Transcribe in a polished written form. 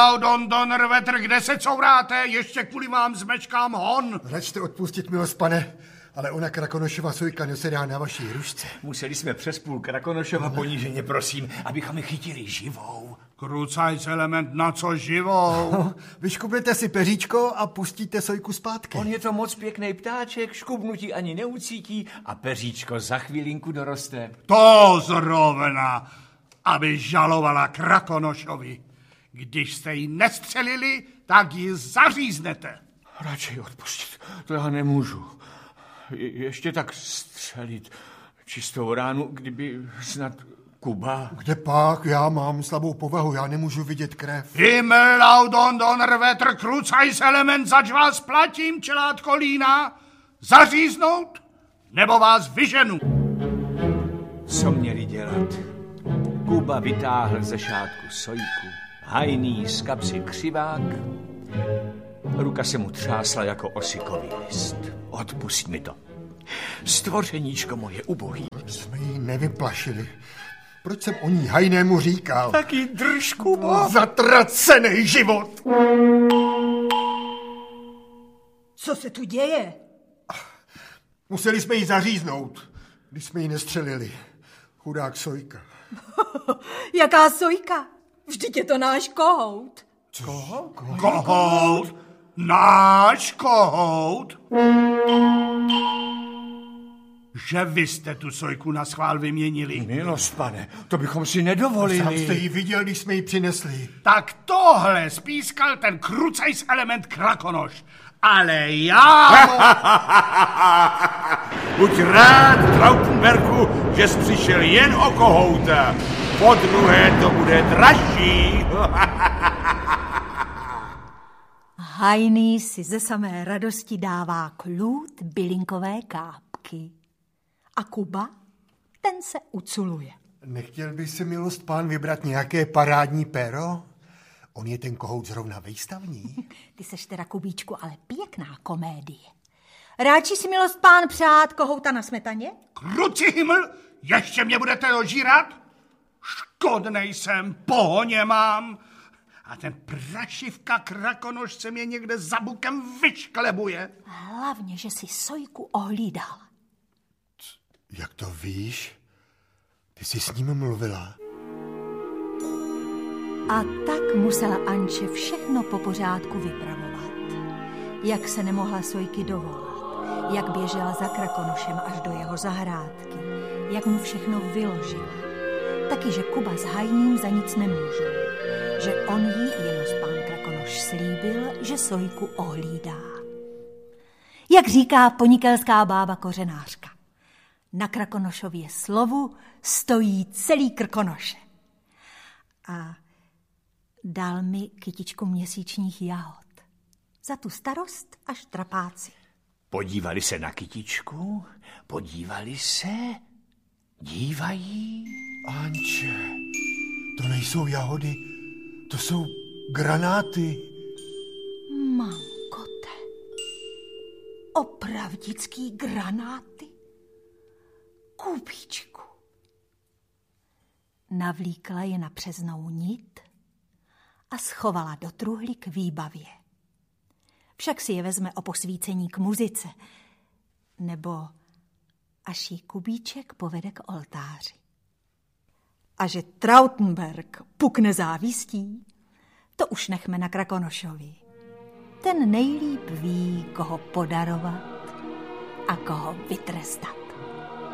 Donnerwetter, kde se couráte? Ještě kvůli vám zmečkám hon. Račte odpustit, milost pane, ale ona Krakonošova sojka nesedá na vaší rušce. Museli jsme přes půl Krakonošova poníženě, prosím, abychom je chytili živou. Krucajc element, na co živou? No, vyškubnete si peříčko a pustíte sojku zpátky. On je to moc pěkný ptáček, škubnutí ani neucítí a peříčko za chvilinku doroste. To zrovna, aby žalovala Krakonošovi. Když jste ji nestřelili, tak ji zaříznete. Radši odpustit, to já nemůžu. Ještě tak střelit čistou ránu, kdyby snad Kuba... Kde pak? Já mám slabou povahu, já nemůžu vidět krev. Himmellaudon Donnerwetter, Krucajc element, zač vás platím, čelátko lína. Zaříznout, nebo vás vyženu. Co měli dělat? Kuba vytáhl ze šátku sojku, hajný z kapsy křivák. Ruka se mu třásla jako osikový list. Odpusť mi to. Stvořeníčko moje ubohý. Jsme ji nevyplašili. Proč jsem o ní hajnému říkal? Taky drž, Kubo. Zatracený život. Co se tu děje? Museli jsme ji zaříznout, když jsme ji nestřelili. Chudák sojka. Jaká sojka? Vždyť je to náš kohout. Co? Kohout? Náš kohout? Že vy jste tu sojku na schvál vyměnili. Milost, pane, to bychom si nedovolili. Sám jste ji viděl, když jsme ji přinesli. Tak tohle spískal ten Krucajc element Krakonoš. Ale já... Buď rád, Trautenbergu, že jsi přišel jen o kohouta. Po druhé to bude dražší. Hajný si ze samé radosti dává klút bylinkové kápky. A Kuba, ten se uculuje. Nechtěl by si, milost pán, vybrat nějaké parádní péro? On je ten kohout zrovna výstavní. Ty seš teda, Kubíčku, ale pěkná komédie. Ráči si, milost pán, přát kohouta na smetaně? Kruci himmel, ještě mě budete ožírat? Škodnej jsem, pohoně mám. A ten prašivka Krakonoš se mě někde za bukem vyšklebuje. Hlavně, že si sojku ohlídal. Jak to víš? Ty jsi s ním mluvila. A tak musela Anče všechno po pořádku vypravovat. Jak se nemohla sojky dovolat, jak běžela za Krakonošem až do jeho zahrádky, jak mu všechno vyložila. Taky, že Kuba s Hajným za nic nemůžou, že on jí, jenom pán Krakonoš, slíbil, že sojku ohlídá. Jak říká ponikelská bába kořenářka, na Krakonošově slovu stojí celý Krkonoše. A dal mi kytičku měsíčních jahod. Za tu starost až trapáci. Podívali se na kytičku, podívali se, dívají. Anče, to nejsou jahody, to jsou granáty. Mankote, opravdický granáty? Kubíčku. Navlíkla je na přeznou nit a schovala do truhly k výbavě. Však si je vezme o posvícení k muzice, nebo až jí Kubíček povede k oltáři. A že Trautenberg pukne závistí, to už nechme na Krakonošovi. Ten nejlíp ví, koho podarovat a koho vytrestat.